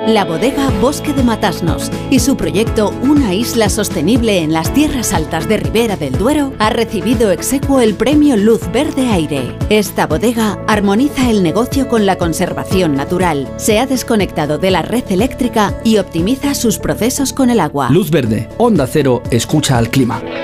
La bodega Bosque de Matasnos y su proyecto Una isla sostenible en las tierras altas de Ribera del Duero ha recibido ex aequo el premio Luz Verde Aire. Esta bodega armoniza el negocio con la conservación natural, se ha desconectado de la red eléctrica y optimiza sus procesos con el agua. Luz Verde, Onda Cero, escucha al clima.